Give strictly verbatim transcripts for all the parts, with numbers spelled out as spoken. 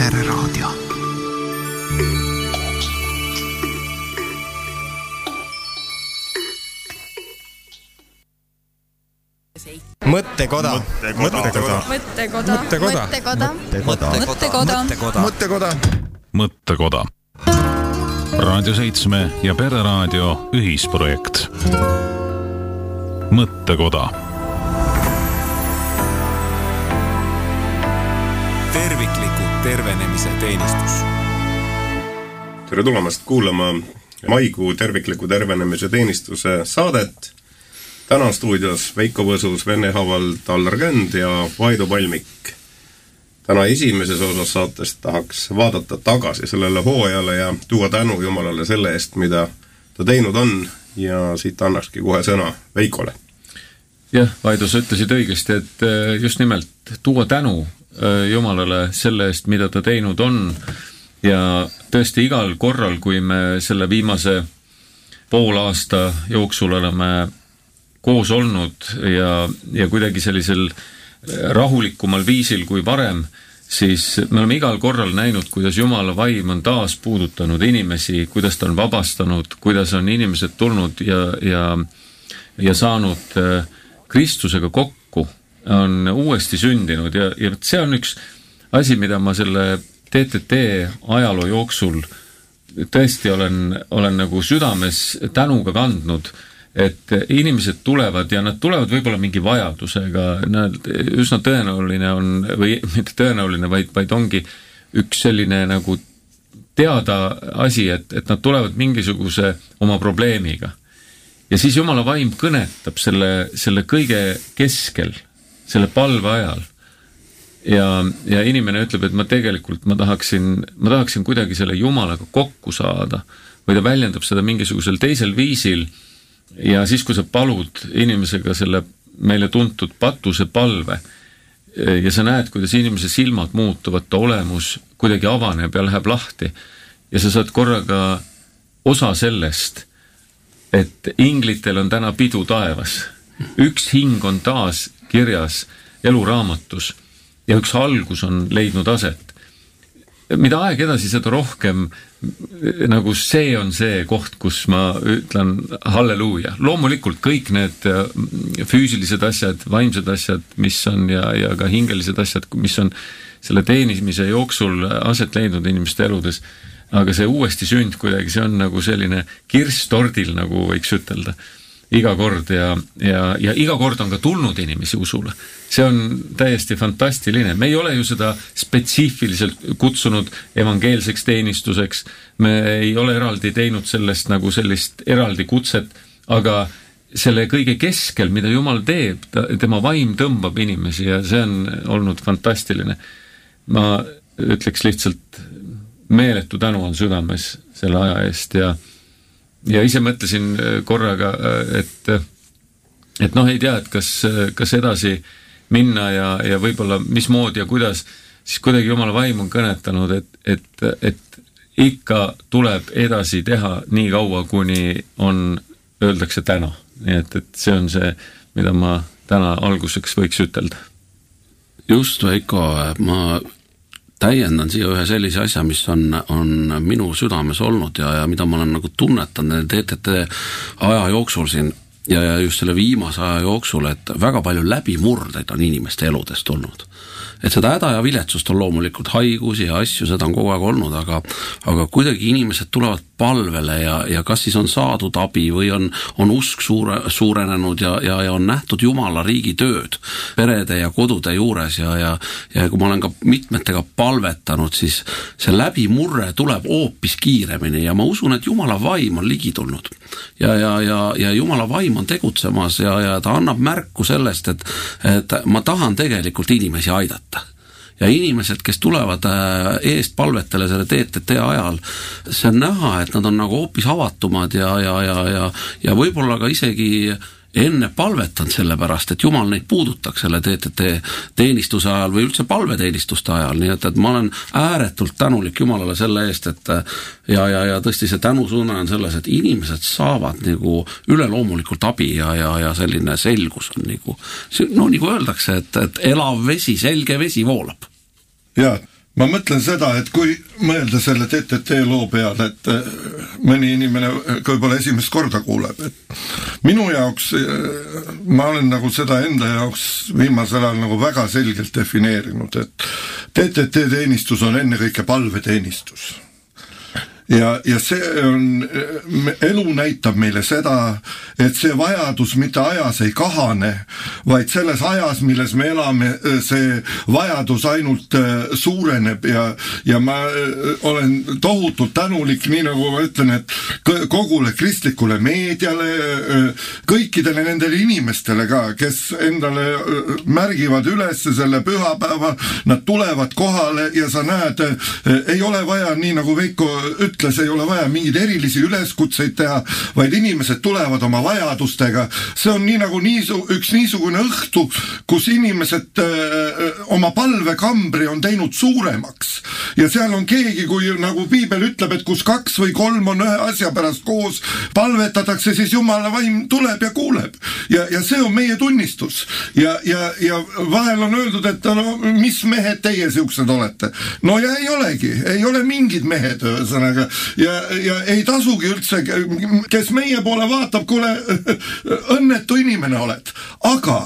Pereraadio. Mõttekoda. Mõttekoda. Mõttekoda. Mõttekoda. Mõttekoda. Mõttekoda. Mõttekoda. Raadio seitsme ja Pereraadio ühisprojekt. Mõttekoda. Tervikliku tervenemise teenistus. Tere tulemast kuulama maikuu tervikliku tervenemise teenistuse saadet. Täna stuudios Veiko Võsus, Vene Haval, Tallar Könd ja Vaido Palmik. Täna esimeses osas saatest tahaks vaadata tagasi sellele hooajale ja tuua tänu Jumalale selle eest, mida ta teinud on, ja siit annakski kohe sõna Veikole. Jah, Vaido, sa ütlesid õigesti, et just nimelt tuua tänu Jumalale selle eest, mida ta teinud on, ja tõesti igal korral, kui me selle viimase pool aasta jooksul oleme koos olnud ja, ja kuidagi sellisel rahulikumal viisil kui varem, siis me oleme igal korral näinud, kuidas Jumala vaim on taas puudutanud inimesi, kuidas ta on vabastanud, kuidas on inimesed tulnud ja, ja, ja saanud Kristusega kokku, on uuesti sündinud ja, ja see on üks asi, mida ma selle T T T ajaloo jooksul tõesti olen, olen nagu südames tänuga kandnud, et inimesed tulevad ja nad tulevad võib-olla mingi vajadusega, nad üsna tõenäoline on, või mitte tõenäoline, vaid, vaid ongi üks selline nagu teada asi, et, et nad tulevad mingisuguse oma probleemiga. Ja siis Jumala vaim kõnetab selle, selle kõige keskel, selle palve ajal. Ja, ja inimene ütleb, et ma tegelikult, ma tahaksin, ma tahaksin kuidagi selle Jumalaga kokku saada, või ta väljendab seda mingisugusel teisel viisil. Ja siis, kui sa palud inimesega selle meile tuntud patuse palve ja sa näed, kuidas inimese silmad muutuvad, ta olemus kuidagi avaneb ja läheb lahti ja sa saad korraga osa sellest, et inglitel on täna pidu taevas. Üks hing on taas kirjas eluraamatus ja üks algus on leidnud aset. Mida aeg edasi, seda rohkem nagu see on see koht, kus ma ütlen halleluuja. Loomulikult kõik need füüsilised asjad, vaimsed asjad, mis on ja, ja ka hingelised asjad, mis on selle teenimise jooksul aset leidnud inimeste eludes, aga see uuesti sünd kuidagi, see on nagu selline kirstordil, nagu võiks ütelda. Iga kord ja, ja, ja iga kord on ka tulnud inimesi usule. See on täiesti fantastiline. Me ei ole ju seda spetsiifiliselt kutsunud evangeelseks teenistuseks. Me ei ole eraldi teinud sellest nagu sellist eraldi kutset, aga selle kõige keskel, mida Jumal teeb, tema vaim tõmbab inimesi ja see on olnud fantastiline. Ma ütleks lihtsalt meeletu tänu on südames selle aja eest ja Ja ise mõtlesin korraga, et, et noh, ei tea, et kas, kas edasi minna ja, ja võib-olla mis moodi ja kuidas, siis kuidagi Jumala vaim on kõnetanud, et, et, et ikka tuleb edasi teha nii kaua, kuni on, öeldakse täna. Nii et, et see on see, mida ma täna alguseks võiks ütelda. Just, Veiko, ma täiendan siia ühe sellise asja, mis on, on minu südames olnud ja, ja mida ma olen nagu tunnetanud T T T aja jooksul siin ja, ja just selle viimase aja jooksul, et väga palju läbimurdeid on inimeste eludest tulnud. Et seda häda ja viletsust on loomulikult haigusi ja asju, seda on kogu aeg olnud, aga, aga kuidagi inimesed tulevad palvele ja, ja kas siis on saadud abi või on, on usk suure, suurenenud ja, ja, ja on nähtud Jumala riigi tööd perede ja kodude juures ja, ja, ja kui ma olen ka mitmetega palvetanud, siis see läbimurre tuleb hoopis kiiremini ja ma usun, et Jumala vaim on ligi tulnud ja, ja, ja, ja Jumala vaim on tegutsemas ja, ja ta annab märku sellest, et, et ma tahan tegelikult inimesi aidata. Ja inimesed, kes tulevad eest palvetele selle T T T ajal, see on näha, et nad on nagu hoopis avatumad ja, ja, ja, ja, ja võib-olla ka isegi enne palvetanud selle pärast, et Jumal neid puudutaks selle T T T teenistuse ajal või üldse palveteenistuste ajal, nii et, et ma olen ääretult tänulik Jumalale selle eest, et ja, ja, ja tõesti see tänusõna on selles, et inimesed saavad nagu üleloomulikult abi ja, ja, ja selline selgus on nagu, no nagu öeldakse, et, et elav vesi, selge vesi voolab. Ja, ma mõtlen seda, et kui mõelda selle T T T loo peale, et mõni inimene võib-olla esimest korda kuuleb, et minu jaoks, ma olen nagu seda enda jaoks viimasel ajal nagu väga selgelt defineerinud, et T T T teenistus on ennekõike palveteenistus. Ja, ja see on, elu näitab meile seda, et see vajadus mitte ajas ei kahane, vaid selles ajas, milles me elame, see vajadus ainult suureneb ja, ja ma olen tohutult tänulik, nii nagu ma ütlen, et kogule kristlikule meediale, kõikidele nendele inimestele ka, kes endale märgivad üles selle pühapäeva, nad tulevad kohale ja sa näed, ei ole vaja, nii nagu Veiko ütles, ütles, ei ole vaja mingeid erilisi üleskutseid teha, vaid inimesed tulevad oma vajadustega. See on nii nagu niisu, üks niisugune õhtu, kus inimesed öö, oma palvekambri on teinud suuremaks. Ja seal on keegi, kui nagu piibel ütleb, et kus kaks või kolm on ühe asja pärast koos, palvetatakse, siis Jumala vaim tuleb ja kuuleb. Ja, ja see on meie tunnistus. Ja, ja, ja vahel on öeldud, et no, mis mehed teie siuksed olete? No ja ei olegi, ei ole mingid mehed, ühesõnaga. Ja, ja ei tasugi üldse, kes meie poole vaatab, kuule, õnnetu inimene oled. Aga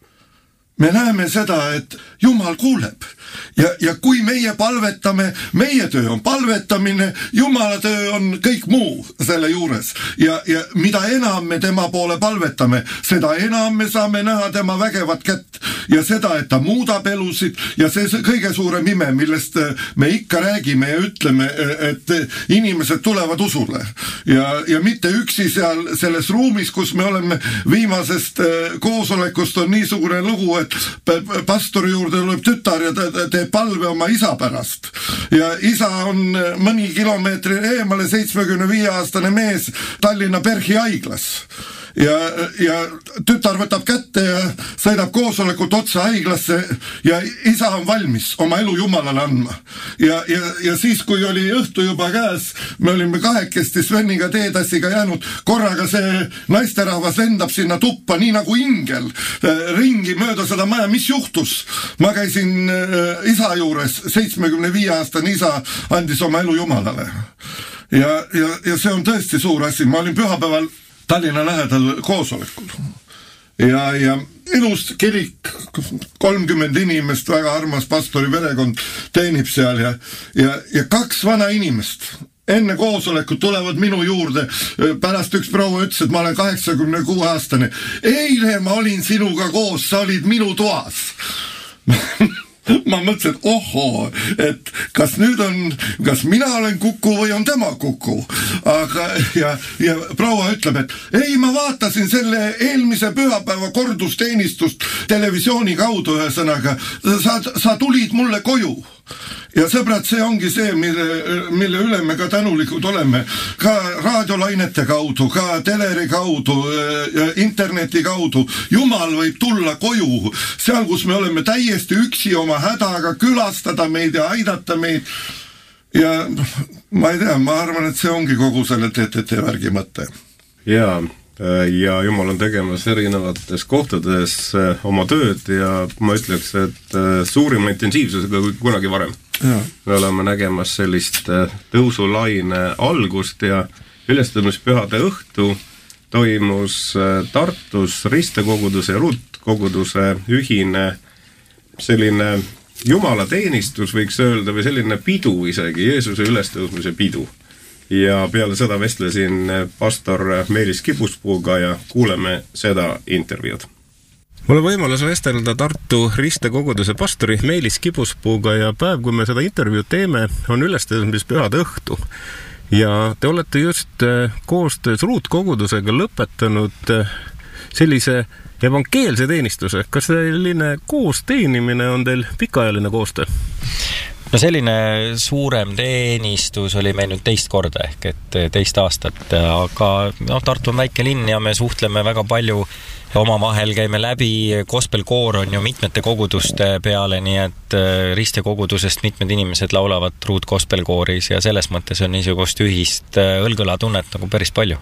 me näeme seda, et Jumal kuuleb. Ja, ja kui meie palvetame, meie töö on palvetamine, Jumala töö on kõik muu selle juures. Ja, ja mida enam me tema poole palvetame, seda enam me saame näha tema vägevat kätt. Ja seda, et ta muudab elusid ja see kõige suurem ime, millest me ikka räägime ja ütleme, et inimesed tulevad usule. Ja, ja mitte üksi seal selles ruumis, kus me oleme viimasest koosolekust on niisugune lugu, et pastori juurde tuleb tütar ja ta teeb palve oma isa pärast. Ja isa on mõni kilomeetri eemale seitsmekümne viie aastane mees Tallinna Perhi haiglas. Ja, ja tütar võtab kätte ja sõidab koosolekult otsa haiglasse ja isa on valmis oma elu Jumalale andma. Ja, ja, ja siis, kui oli õhtu juba käes, me olime kahekesti Sveniga teetassiga jäänud, korraga see naisterahvas lendab sinna tuppa, nii nagu ingel, ringi mööda seda maja, mis juhtus? Ma käisin isa juures, seitsmekümne viie aastane isa andis oma elu Jumalale. Ja, ja, ja see on tõesti suur asi. Ma olin pühapäeval Tallinna lähedal koosolekul. Ja, ja ilus kirik, kolmkümmend inimest, väga armas pastori perekond teenib seal ja, ja, ja kaks vana inimest enne koosolekut tulevad minu juurde. Pärast üks proua ütles, et ma olen kaheksakümne kuue aastane. Eile ma olin sinuga koos, sa olid minu toas. Ma mõtlesin, et ohoo, et kas nüüd on, kas mina olen kuku või on tema kuku. Aga, ja, ja proua ütleb, et ei, ma vaatasin selle eelmise pühapäeva kordusteenistust televisiooni kaudu ühesõnaga. Sa, sa tulid mulle koju. Ja sõbrad, see ongi see, mille, mille üle me ka tänulikud oleme. Ka raadiolainete kaudu, ka teleri kaudu, interneti kaudu. Jumal võib tulla koju, seal kus me oleme täiesti üksi oma hädaga, külastada meid ja aidata meid. Ja ma ei tea, ma arvan, et see ongi kogu selle T T T värgi mõte. Jaa. Ja Jumal on tegemas erinevates kohtades oma tööd ja ma ütleks, et suurima intensiivsusega kui kunagi varem. Ja. Me oleme nägemas sellist tõusulaine algust ja ülestamispühade õhtu toimus Tartus ristekoguduse ja ruutkoguduse ühine selline jumalateenistus, võiks öelda, või selline pidu isegi, Jeesuse ülestõusmise pidu. Ja peale seda vestlesin pastor Meelis Kibuspuuga ja kuuleme seda intervjuud. Mul on võimalus vestelda Tartu ristekoguduse pastori Meelis Kibuspuuga ja päev, kui me seda intervjuud teeme, on ülestõusmispühade õhtu. Ja te olete just koostöös ruutkogudusega lõpetanud sellise evangeelse teenistuse. Kas selline koosteenimine on teil pikaajaline koostöö? No selline suurem teenistus oli meil nüüd teist korda ehk et teist aastat, aga no, Tartu on väike linn ja me suhtleme väga palju omavahel, käime läbi, gospelkoor on ju mitmete koguduste peale, nii et ristekogudusest mitmed inimesed laulavad ruut gospelkooris ja selles mõttes on niisugust ühist õlgõla tunnet nagu päris palju.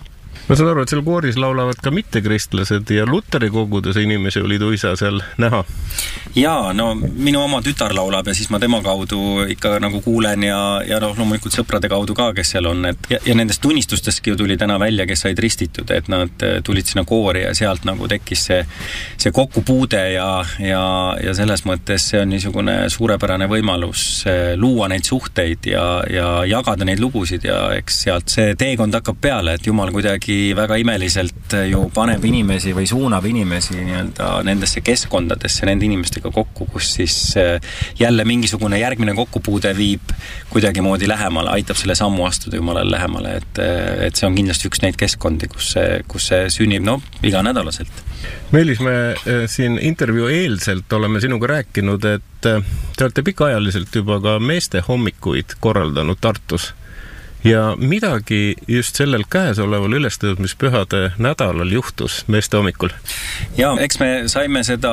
ma saan aru, et seal kooris laulavad ka mittekristlased ja luteri koguduse inimesi oli tuisa seal näha. Jaa, no minu oma tütar laulab ja siis ma tema kaudu ikka nagu kuulen ja, ja noh, loomulikult sõprade kaudu ka, kes seal on. Et, ja, ja nendest tunnistustestki ju tuli täna välja, kes said ristitud, et nad tulid sinna koori ja sealt nagu tekkis see, see kokkupuude ja, ja, ja selles mõttes see on niisugune suurepärane võimalus luua neid suhteid ja, ja jagada neid lugusid ja eks sealt see teekond hakkab peale, et Jumal kuidagi väga imeliselt ju paneb inimesi või suunab inimesi nii-öelda nendesse keskkondadesse, nende inimestega kokku, kus siis jälle mingisugune järgmine kokkupuude viib kuidagi moodi lähemale, aitab selle sammu astuda Jumalale lähemale, et, et see on kindlasti üks neid keskkondi, kus see, kus see sünnib, no, iganädalaselt. Meelis, me siin intervjuu eelselt oleme sinuga rääkinud, et te olete pikaajaliselt juba ka meeste hommikuid korraldanud Tartus. Ja midagi just sellel käesoleval ülestõusmispühade nädalal juhtus meeste hommikul? Ja, eks me saime seda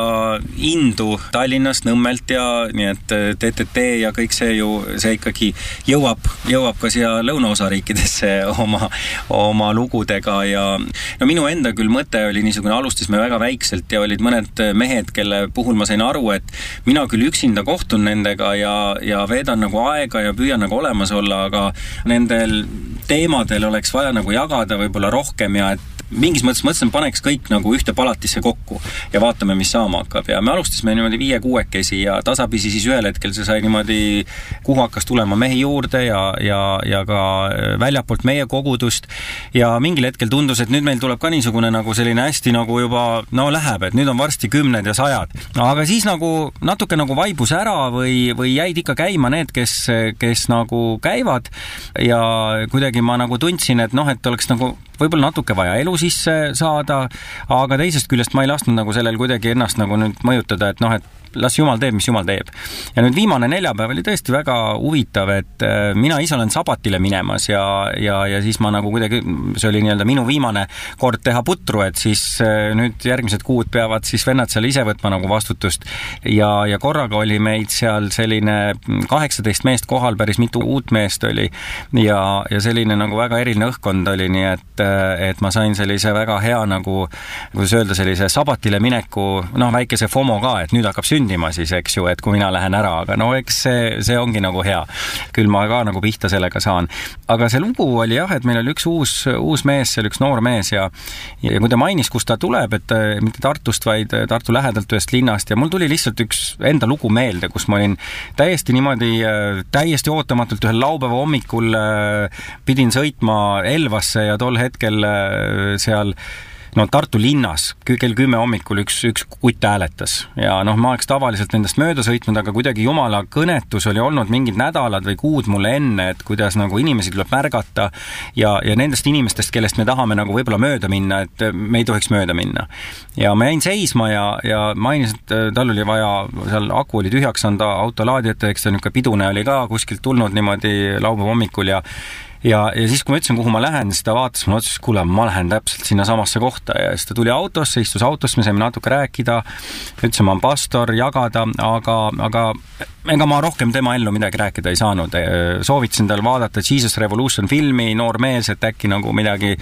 indu Tallinnast, Nõmmelt ja nii et T T T ja kõik see ju, see ikkagi jõuab, jõuab ka siia lõunaosariikidesse oma, oma lugudega ja no minu enda küll mõte oli niisugune, alustasime väga väikselt ja olid mõned mehed, kelle puhul ma sain aru, et mina küll üksinda kohtun nendega ja, ja veedan nagu aega ja püüan nagu olemas olla, aga nende teemadel oleks vaja nagu jagada võib-olla rohkem ja et mingis mõttes mõtlesin, paneks kõik nagu ühte palatisse kokku ja vaatame, mis saama hakkab ja me alustasime niimoodi viie kuuekesi ja tasapisi siis ühel hetkel see sai niimoodi, kuhu hakkas tulema mehi juurde ja, ja, ja ka väljapoolt meie kogudust ja mingil hetkel tundus, et nüüd meil tuleb ka niisugune nagu selline hästi nagu juba, no läheb, et nüüd on varsti kümned ja sajad. Aga siis nagu natuke nagu vaibus ära või, või jäid ikka käima need, kes, kes nagu käivad ja kuidagi ma nagu tundsin, et noh, et oleks nagu võib-olla natuke vaja elu sisse saada, aga teisest küljest ma ei lasknud nagu sellel kuidagi ennast nagu nüüd mõjutada, et noh, et las Jumal teeb, mis Jumal teeb. Ja nüüd viimane neljapäev oli tõesti väga huvitav, et mina ise olen sabatile minemas ja, ja, ja siis ma nagu kuidagi, see oli nii-öelda minu viimane kord teha putru, et siis nüüd järgmised kuud peavad siis vennad seal ise võtma nagu vastutust ja, ja korraga oli meid seal selline kaheksateist meest kohal, päris mitu uut meest oli ja, ja selline nagu väga eriline õhkkond oli, nii et, et ma sain sellise väga hea nagu, kuidas öelda, sellise sabatile mineku, noh, väikese FOMO ka, et nüüd hakkab sündima siis, eks ju, et kui mina lähen ära, aga no eks see, see ongi nagu hea. Küll ma ka nagu pihta sellega saan. Aga see lugu oli jah, et meil oli üks uus, uus mees, seal üks noor mees ja, ja kui ta mainis, kus ta tuleb, et mitte Tartust, vaid Tartu lähedalt ühest linnast ja mul tuli lihtsalt üks enda lugu meelde, kus ma olin täiesti niimoodi, täiesti ootamatult ühel laupäeva hommikul pidin sõitma Elvasse ja tol hetkel seal no Tartu linnas kell kümme hommikul üks, üks kutt hääletas ja noh, ma oleks tavaliselt nendest mööda sõitnud, aga kuidagi Jumala kõnetus oli olnud mingid nädalad või kuud mulle enne, et kuidas nagu inimesi tuleb märgata ja, ja nendest inimestest, kellest me tahame nagu võib-olla mööda minna, et me ei tohiks mööda minna. Ja ma jäin seisma ja, ja mainis, et tal oli vaja, seal aku oli tühjaks anda autolaadijate, eks ta niisugune pidune oli ka kuskilt tulnud niimoodi laupäeva hommikul ja Ja, ja siis, kui ma ütlesin, kuhu ma lähen, siis ta vaatas mulle otsus, kuule, ma lähen täpselt sinna samasse kohta ja siis ta tuli autosse, istus autosse, me saime natuke rääkida, ütlesin, ma olen pastor, jagada, aga, aga ega ma rohkem tema ellu midagi rääkida ei saanud. Soovitasin tal vaadata Jesus Revolution filmi, noor mees, et äkki nagu midagi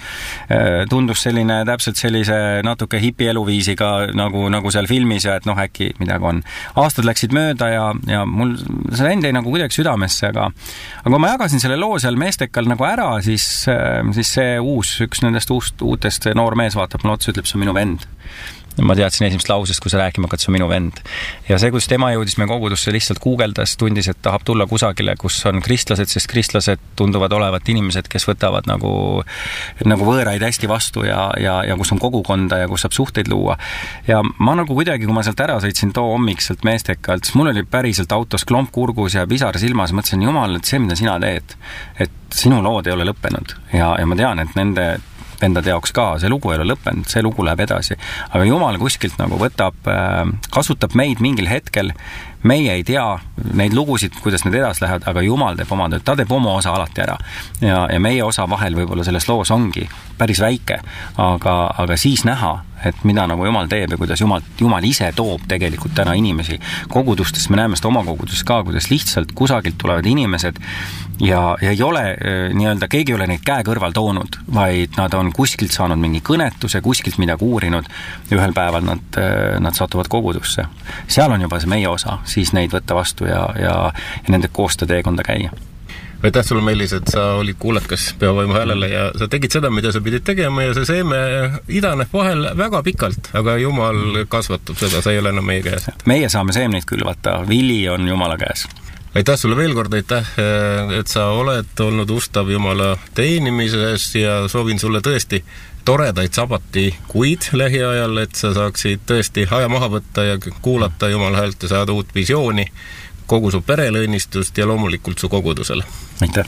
tundus selline täpselt sellise natuke hipi eluviisiga nagu, nagu seal filmis ja et noh, äkki midagi on. Aastad läksid mööda ja, ja mul see end ei nagu kuidagi südamesse, aga, aga kui ma jagasin selle loo seal meestekal nagu ära, siis, siis see uus, üks nendest uust, uutest noor mees vaatab mulle otsa, ütleb, see on minu vend. Ma teadsin esimest lausest, kui sa rääkima hakkad, see on minu vend. Ja see, kuidas tema jõudis meie kogudusse, lihtsalt guugeldas, tundis, et tahab tulla kusagile, kus on kristlased, sest kristlased tunduvad olevat inimesed, kes võtavad nagu, nagu võõraid hästi vastu ja, ja, ja kus on kogukonda ja kus saab suhteid luua. Ja ma nagu kuidagi, kui ma sealt ära sõitsin too hommik sealt meestekalt, siis mul oli päriselt autos klomp kurgus ja pisar silmas, mõtlesin, Jumal, et see, mida sina teed, et sinu lood ei ole lõppenud ja, ja ma tean, et nende endade jaoks ka, see lugu ei ole lõppenud, see lugu läheb edasi. Aga Jumal kuskilt nagu võtab, kasutab meid mingil hetkel, meie ei tea neid lugusid, kuidas need edas lähevad, aga Jumal teeb oma tööd, ta teeb oma osa alati ära. Ja, ja meie osa vahel võib-olla selles loos ongi päris väike, aga, aga siis näha, et mida nagu Jumal teeb ja kuidas Jumal, Jumal ise toob tegelikult täna inimesi kogudustest, me näeme seda oma kogudust ka, kuidas lihtsalt kusagilt tulevad inimesed ja, ja ei ole nii-öelda, keegi ei ole neid käe kõrval toonud, vaid nad on kuskilt saanud mingi kõnetuse, kuskilt midagi uurinud ja ühel päeval nad, nad satuvad kogudusse. Seal on juba see meie osa, siis neid võtta vastu ja, ja, ja nende koostöö teekonda käia. Aitäh sulle, Meelis, et sa olid kuulakas Pühavaimu häälele ja sa tegid seda, mida sa pidid tegema ja see seeme idaneb vahel väga pikalt, aga Jumal kasvatab seda, sa ei ole enam meie käes. Meie saame seemneid külvata, vili on Jumala käes. Aitäh sulle veel kord, aitäh, et sa oled olnud ustav Jumala teenimises ja soovin sulle tõesti toredaid sabati kuid lähiajal, et sa saaksid tõesti aja maha võtta ja kuulata Jumala häält ja saada uut visiooni kogu su perele õnnistust ja loomulikult su kogudusele. Aitäh!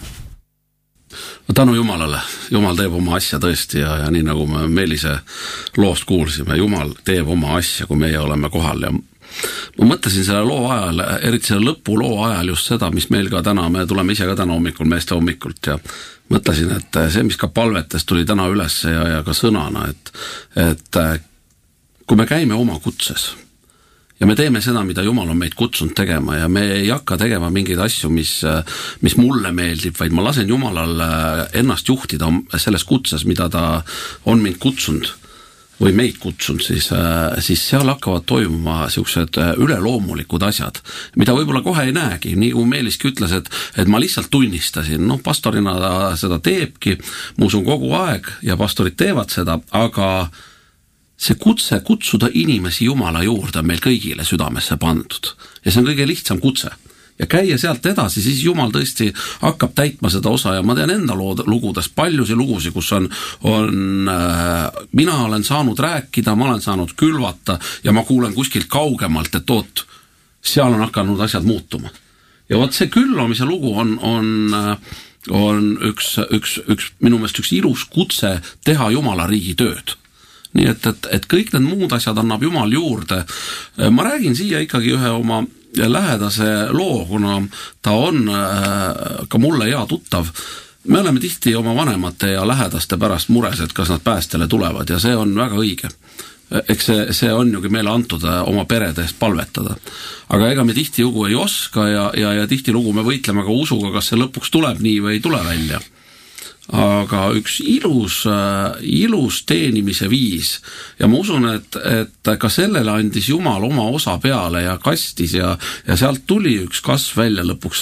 Tänu Jumalale, Jumal teeb oma asja tõesti ja, ja nii nagu me Meelise loost kuulsime, Jumal teeb oma asja, kui meie oleme kohal ja ma mõtlesin selle loo ajal, eriti selle lõpu loo ajal just seda, mis meil ka täna, me tuleme ise ka täna hommikul, meeste hommikult ja mõtlesin, et see, mis ka palvetes tuli täna üles ja, ja ka sõnana, et, et kui me käime oma kutses ja me teeme seda, mida Jumal on meid kutsunud tegema ja me ei hakka tegema mingeid asju, mis, mis mulle meeldib, vaid ma lasen Jumalal ennast juhtida selles kutses, mida ta on mind kutsunud või meid kutsunud, siis, siis seal hakkavad toimuma siuksed üleloomulikud asjad, mida võib-olla kohe ei näegi, nii kui Meeliski ütles, et, et ma lihtsalt tunnistasin, noh, pastorina ta seda teebki, ma usun kogu aeg ja pastorid teevad seda, aga see kutse kutsuda inimesi Jumala juurde on meil kõigile südamesse pandud ja see on kõige lihtsam kutse ja käia sealt edasi, siis Jumal tõesti hakkab täitma seda osa ja ma tean enda lood, lugudes paljusi lugusi, kus on, on äh, mina olen saanud rääkida, ma olen saanud külvata ja ma kuulen kuskilt kaugemalt, et oot, seal on hakanud asjad muutuma ja vot see külvamise lugu on, on, on üks, üks, üks, minu meelest üks ilus kutse teha Jumala riigi tööd. Nii et, et, et kõik need muud asjad annab Jumal juurde. Ma räägin siia ikkagi ühe oma lähedase loo, kuna ta on ka mulle hea tuttav. Me oleme tihti oma vanemate ja lähedaste pärast mures, et kas nad päästele tulevad ja see on väga õige. Eks see, see on jugi meile antud oma perede eest palvetada. Aga ega me tihti lugu ei oska ja, ja, ja tihti lugu me võitleme ka usuga, kas see lõpuks tuleb nii või ei tule välja. Aga üks ilus, ilus teenimise viis ja ma usun, et, et ka sellele andis Jumal oma osa peale ja kastis ja, ja sealt tuli üks kasv välja lõpuks.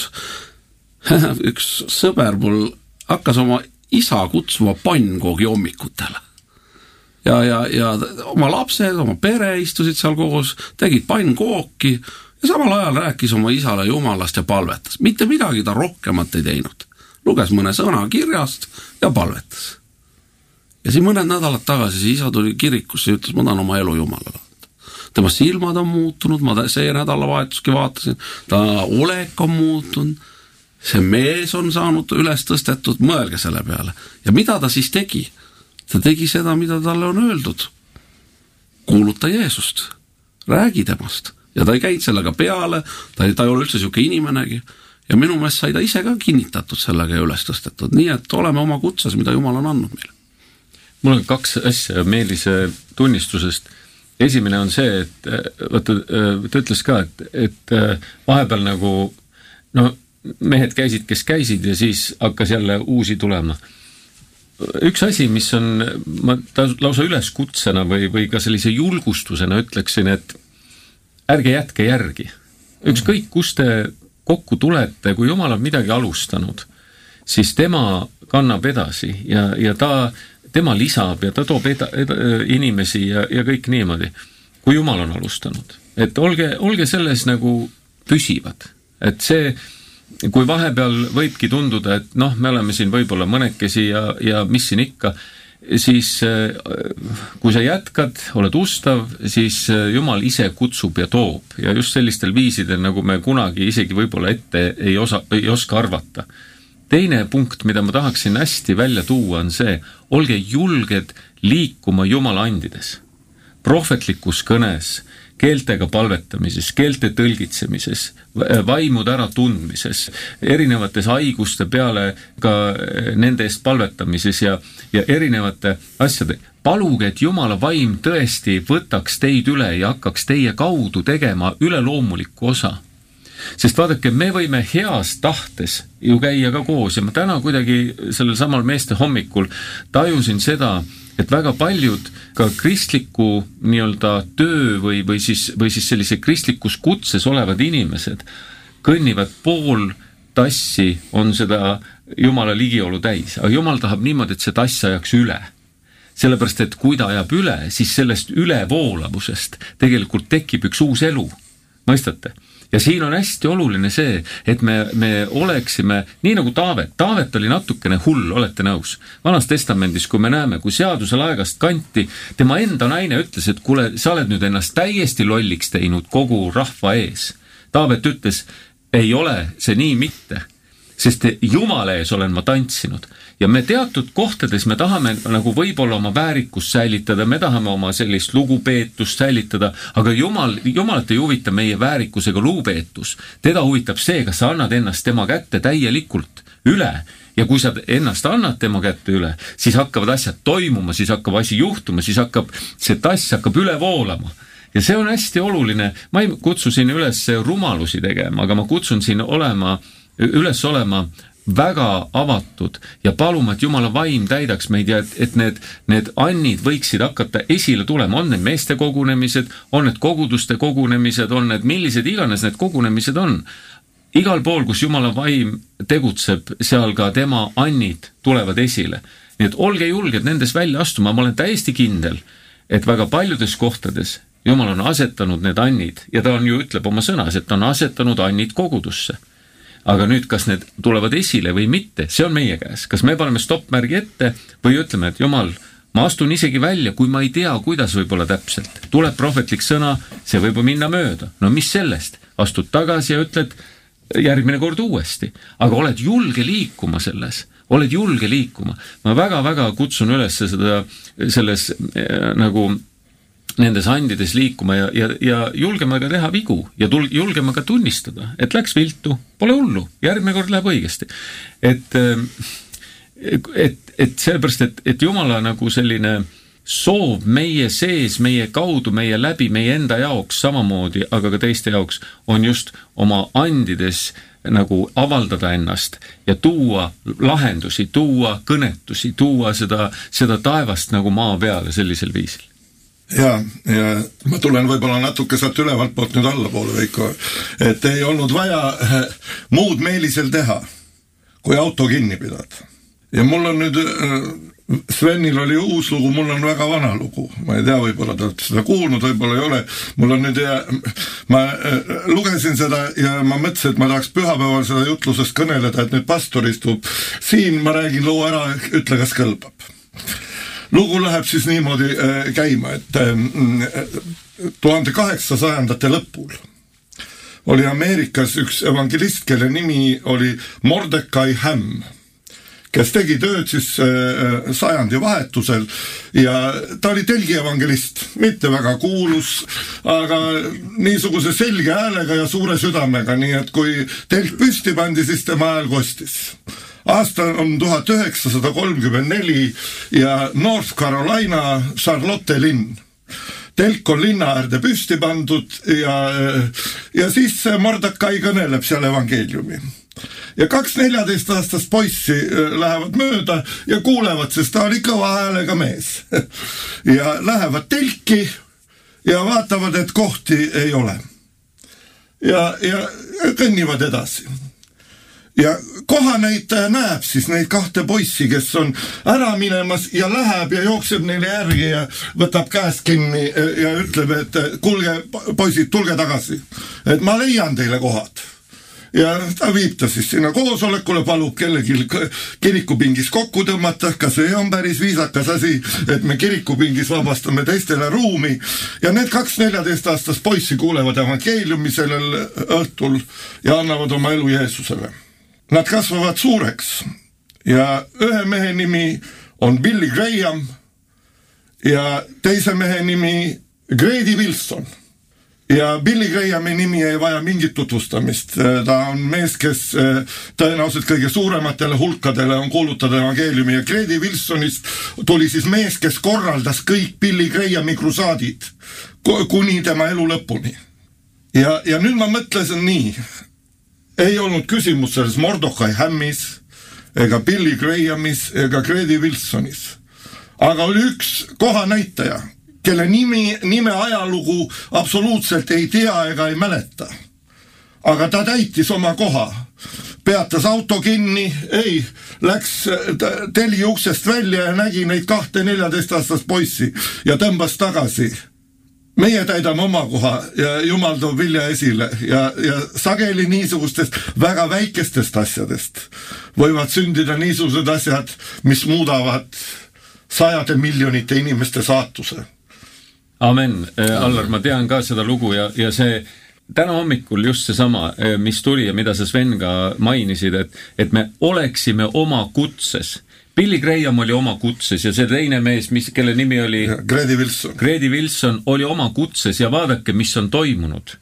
Üks sõber mul hakkas oma isa kutsuma pannkoogi hommikutele. Ja, ja, ja oma lapsed, oma pere istusid seal koos, tegid pannkooki ja samal ajal rääkis oma isale Jumalast ja palvetas. Mitte midagi ta rohkemat ei teinud. Luges mõne sõna kirjast ja palvetas. Ja siin mõned nädalad tagasi see isa tuli kirikusse ja ütles, ma tahan oma elu Jumalale. Tema silmad on muutunud, ma see nädalavahetuski vaatasin, ta olek on muutunud, see mees on saanud üles tõstetud, mõelge selle peale. Ja mida ta siis tegi? Ta tegi seda, mida talle on öeldud. Kuuluta Jeesust, räägi temast. Ja ta ei käinud sellega peale, ta ei, ta ei ole üldse siuke inimenegi. Ja minu meelest sai ta ise ka kinnitatud sellega ja üles tõstetud. Nii et oleme oma kutses, mida Jumal on andnud meile. Mul on kaks asja Meelise tunnistusest. Esimene on see, et vaata, ta ütles ka, et, et vahepeal nagu no, mehed käisid, kes käisid ja siis hakkas jälle uusi tulema. Üks asi, mis on ma ta lausa üles kutsena või, või ka sellise julgustusena ütleksin, et ärge jätke järgi. Ükskõik, kus te kokku tulete, kui Jumal on midagi alustanud, siis tema kannab edasi ja, ja ta, tema lisab ja ta toob eda, eda, inimesi ja, ja kõik niimoodi, kui Jumal on alustanud. Et olge, olge selles nagu püsivad. Et see, kui vahepeal võibki tunduda, et noh, me oleme siin võib-olla mõnekesi ja, ja mis siin ikka, siis kui sa jätkad, oled ustav, siis Jumal ise kutsub ja toob ja just sellistel viisidel, nagu me kunagi isegi võib-olla ette ei, osa, ei oska arvata. Teine punkt, mida ma tahaksin hästi välja tuua, on see, olge julged liikuma Jumala andides, prohvetlikus kõnes, keeltega palvetamises, keelte tõlgitsemises, vaimude ära tundmises, erinevates haiguste peale ka nende eest palvetamises ja, ja erinevate asjade. Paluge, et Jumala vaim tõesti võtaks teid üle ja hakkaks teie kaudu tegema üleloomulikku osa. Sest vaadake, me võime heas tahtes ju käia ka koos ja ma täna kuidagi sellel samal meeste hommikul tajusin seda, et väga paljud ka kristliku nii-öelda töö või, või, siis, või siis sellise kristlikus kutses olevad inimesed kõnnivad pool tassi, on seda Jumala ligiolu täis, aga Jumal tahab niimoodi, et see tass ajaks üle. Sellepärast, et kui ta ajab üle, siis sellest ülevoolavusest tegelikult tekib üks uus elu. Mõistate? Ja siin on hästi oluline see, et me, me oleksime, nii nagu Taavet, Taavet oli natukene hull, olete nõus. Vanas testamendis, kui me näeme, kui seaduse laegast kanti, tema enda naine ütles, et kuule, sa oled nüüd ennast täiesti lolliks teinud kogu rahva ees. Taavet ütles, ei ole see nii mitte, sest Jumala ees olen ma tantsinud. Ja me teatud kohtades me tahame nagu võib-olla oma väärikust säilitada, me tahame oma sellist lugupeetust säilitada, aga Jumal, Jumalat ei huvita meie väärikusega lugupeetus. Teda huvitab see, kas sa annad ennast tema kätte täielikult üle ja kui sa ennast annad tema kätte üle, siis hakkavad asjad toimuma, siis hakkab asi juhtuma, siis hakkab see tass hakkab üle voolama. Ja see on hästi oluline, ma ei kutsu siin üles rumalusi tegema, aga ma kutsun siin olema, üles olema väga avatud ja paluma, et Jumala vaim täidaks meid ja et, et need, need annid võiksid hakata esile tulema. On need meeste kogunemised, on need koguduste kogunemised, on need millised iganes need kogunemised on. Igal pool, kus Jumala vaim tegutseb, seal ka tema annid tulevad esile. Nii et olge julged nendes välja astuma. Ma olen täiesti kindel, et väga paljudes kohtades Jumal on asetanud need annid ja ta on ju ütleb oma sõnas, et ta on asetanud annid kogudusse. Aga nüüd, kas need tulevad esile või mitte, see on meie käes. Kas me paneme stoppmärgi ette või ütleme, et Jumal, ma astun isegi välja, kui ma ei tea, kuidas võib-olla täpselt. Tuleb prohvetlik sõna, see võib minna mööda. No mis sellest? Astud tagasi ja ütled järgmine kord uuesti. Aga oled julge liikuma selles. Oled julge liikuma. Ma väga-väga kutsun üles seda, selles äh, nagu nendes andides liikuma ja, ja, ja julgema ka teha vigu ja tul, julgema ka tunnistada, et läks viltu, pole hullu, järgmine kord läheb õigesti. Et, et, et sellepärast, et, et Jumala nagu selline soov meie sees, meie kaudu, meie läbi, meie enda jaoks samamoodi, aga ka teiste jaoks on just oma andides nagu avaldada ennast ja tuua lahendusi, tuua kõnetusi, tuua seda, seda taevast nagu maa peale sellisel viisil. Ja, ja ma tulen võib-olla natuke sealt ülevalt poolt nüüd alla poole, Veiko, et ei olnud vaja muud Meelisel teha, kui auto kinni pidada. Ja mul on nüüd, Svenil oli uus lugu, mul on väga vana lugu. Ma ei tea, võib-olla te olete seda kuulnud, võib-olla ei ole. Mul on nüüd, ja, ma lugesin seda ja ma mõtlesin, et ma tahaks pühapäeval seda jutlusest kõneleda, et nüüd pastor istub siin, ma räägin loo ära, ütle, kas kõlbab. Lugu läheb siis niimoodi äh, käima, et äh, tuhande kaheksasajandate lõpul oli Ameerikas üks evangelist, kelle nimi oli Mordecai Ham, kes tegi tööd siis äh, sajandi vahetusel ja ta oli telgi evangelist, mitte väga kuulus, aga niisuguse selge häälega ja suure südamega, nii et kui telk püsti pandi, siis tema hääl kostis. Aasta on tuhat üheksasada kolmkümmend neli ja North Carolina Charlotte linn. Telk on linna äärde püsti pandud ja, ja siis Mordecai kõneleb seal evangeeliumi. Ja kaks neljateist aastast poissi lähevad mööda ja kuulevad, sest ta oli kõva häälega mees. Ja lähevad telki ja vaatavad, et kohti ei ole. Ja, ja kõnnivad edasi. Ja kohanäitaja näeb siis neid kahte poissi, kes on ära minemas ja läheb ja jookseb neile järgi ja võtab käest kinni ja ütleb, et kuulge poisid, tulge tagasi, et ma leian teile kohad. Ja ta viib ta siis sinna koosolekule, palub kellegi kirikupingis kokku tõmmata, ka see on päris viisakas asi, et me kirikupingis vabastame teistele ruumi. Ja need kaks neljateist aastast poissi kuulevad evangeeliumi sellel õhtul ja annavad oma elu Jeesusele. Nad kasvavad suureks ja ühe mehe nimi on Billy Graham ja teise mehe nimi Grady Wilson. ja Billy Grahami nimi ei vaja mingit tutvustamist. Ta on mees, kes tõenäoliselt kõige suurematele hulkadele on kuulutada evangeeliumi ja Grady Wilsonist tuli siis mees, kes korraldas kõik Billy Grahami krusaadid kuni tema elu lõpuni. Ja, ja nüüd ma mõtlesin nii, ei olnud küsimus selles Mordechai Hammis ega Billy Grahamis ega Grady Wilsonis, aga oli üks koha näitaja, kelle nimi, nime ajalugu absoluutselt ei tea ega ei mäleta. Aga ta täitis oma koha. Peatas auto kinni, ei, läks teli uksest välja ja nägi neid kahte neljateist-aastast poissi ja tõmbas tagasi. Meie täidame oma koha ja Jumal toob vilja esile ja, ja sageli niisugustest väga väikestest asjadest võivad sündida niisugused asjad, mis muudavad sajade miljonite inimeste saatuse. Amen, Allar, ma tean ka seda lugu ja, ja see täna hommikul just see sama, mis tuli ja mida sa Sven ka mainisid, et, et me oleksime oma kutses. Billy Graham oli oma kutses ja see teine mees, mis, kelle nimi oli Grady Wilson. Grady Wilson oli oma kutses ja vaadake, mis on toimunud.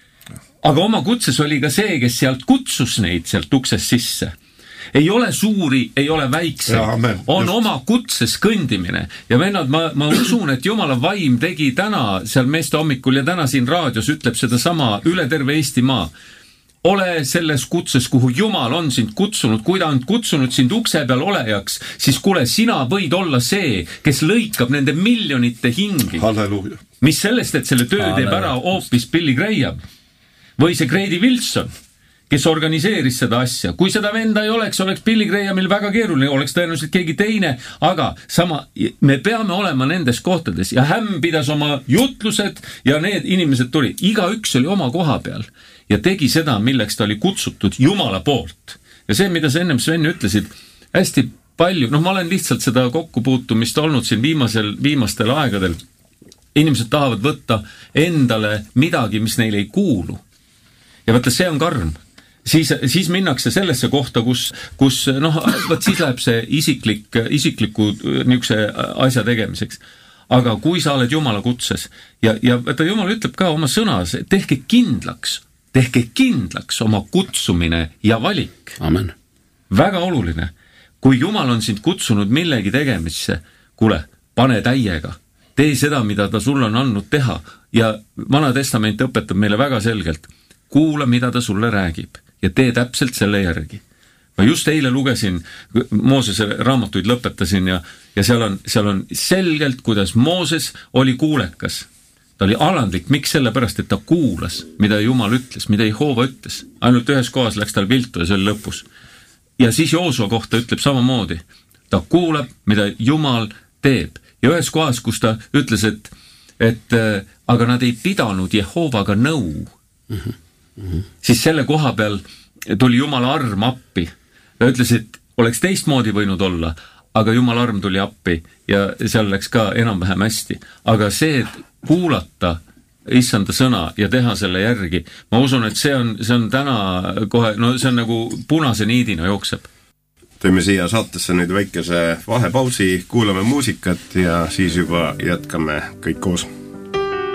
Aga oma kutses oli ka see, kes sealt kutsus neid sealt ukses sisse. Ei ole suuri, ei ole väikseid, on just oma kutses kõndimine. Ja vennad, ma, ma usun, et Jumala vaim tegi täna seal meeste hommikul ja täna siin raadios ütleb seda sama üle terve Eestimaa. Ole selles kutses, kuhu Jumal on sind kutsunud, kui ta on kutsunud sind ukse peal olejaks, siis kuule, sina võid olla see, kes lõikab nende miljonite hingi. Halleluuja. Mis sellest, et selle töö teeb ära hoopis Billy Graham või see Grady Wilson, kes organiseeris seda asja. Kui seda venda ei oleks, oleks Billy Grahamil väga keeruline, oleks tõenäoliselt keegi teine, aga sama, me peame olema nendes kohtades ja Hämm pidas oma jutlused ja need inimesed tuli. Iga üks oli oma koha peal ja tegi seda, milleks ta oli kutsutud Jumala poolt. Ja see, mida sa ennem Sven ütlesid, hästi palju, noh, ma olen lihtsalt seda kokkupuutumist olnud siin viimasel, viimastel aegadel. Inimesed tahavad võtta endale midagi, mis neile ei kuulu. Ja võtta, see on karm. Siis, siis minnakse sellesse kohta, kus, kus noh, võt siis läheb see isiklik, isikliku niisuguse asja tegemiseks. Aga kui sa oled Jumala kutses ja, ja võtta, Jumal ütleb ka oma sõnas, tehke kindlaks, tehke kindlaks oma kutsumine ja valik. Amen. Väga oluline. Kui Jumal on sind kutsunud millegi tegemisse, kuule, pane täiega. Tee seda, mida ta sulle on andnud teha. Ja Vana Testament õpetab meile väga selgelt. Kuula, mida ta sulle räägib. Ja tee täpselt selle järgi. Ma just eile lugesin, Moosese raamatuid lõpetasin ja, ja seal, on, seal on selgelt, kuidas Mooses oli kuulekas. Ta oli alandlik, miks sellepärast, et ta kuulas, mida Jumal ütles, mida Jehova ütles. Ainult ühes kohas läks tal viltu ja see oli lõpus. Ja siis Joosua kohta ütleb samamoodi. Ta kuulab, mida Jumal teeb. Ja ühes kohas, kus ta ütles, et, et aga nad ei pidanud Jehovaga nõu. Mhm. Mm-hmm. Siis selle koha peal tuli Jumala arm appi. Ta ütles, et oleks teistmoodi võinud olla, aga Jumala arm tuli appi ja seal läks ka enam-vähem hästi. Aga see, et kuulata issanda sõna ja teha selle järgi, ma usun, et see on, see on täna kohe, no see on nagu punase niidina jookseb. Teeme siia saatesse nüüd väikese vahepausi, kuulame muusikat ja siis juba jätkame kõik koos.